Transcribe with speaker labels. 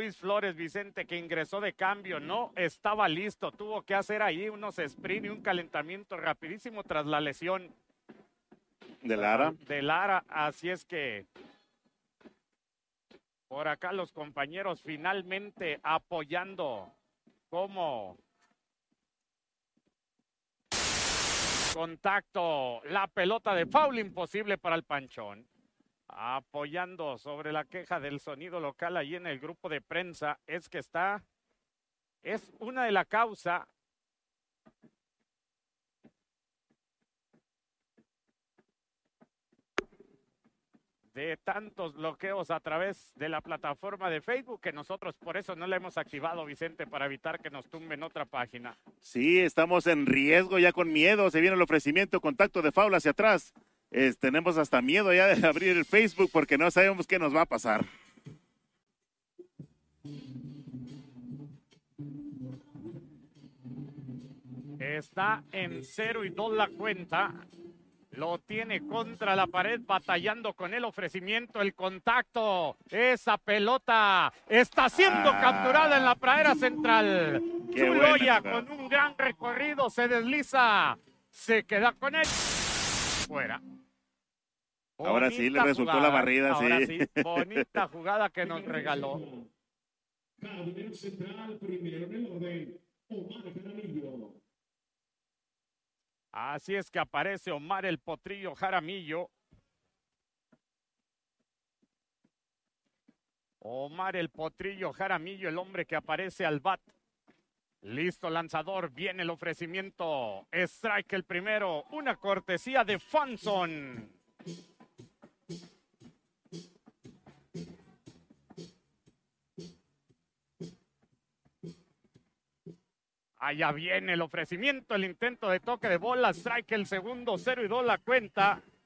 Speaker 1: Luis Flores, Vicente, que ingresó de cambio, no estaba listo, tuvo que hacer ahí unos sprint y un calentamiento rapidísimo tras la lesión
Speaker 2: de Lara.
Speaker 1: De Lara, así es que por acá los compañeros finalmente apoyando como contacto la pelota de foul imposible para el Panchón. Apoyando sobre la queja del sonido local ahí en el grupo de prensa, es que es una de la causa de tantos bloqueos a través de la plataforma de Facebook, que nosotros por eso no la hemos activado, Vicente, para evitar que nos tumben otra página.
Speaker 2: Sí, estamos en riesgo ya con miedo, se viene el ofrecimiento, contacto de foul hacia atrás. Tenemos hasta miedo ya de abrir el Facebook porque no sabemos qué nos va a pasar.
Speaker 1: Está en 0-2 la cuenta. Lo tiene contra la pared, batallando con el ofrecimiento, el contacto. Esa pelota está siendo capturada en la pradera central. Chuloya con un gran recorrido se desliza. Se queda con él. Fuera.
Speaker 2: Ahora bonita sí le resultó jugada, la barrida,
Speaker 1: ahora sí. Bonita jugada que nos regaló.
Speaker 3: Jardinero central, primero en el orden, Omar Jaramillo.
Speaker 1: Así es que aparece Omar el Potrillo Jaramillo. Omar el Potrillo Jaramillo, el hombre que aparece al bat. Listo lanzador, viene el ofrecimiento. Strike el primero, una cortesía de Fanson. Allá viene el ofrecimiento, el intento de toque de bola, strike el segundo, 0-2 la cuenta.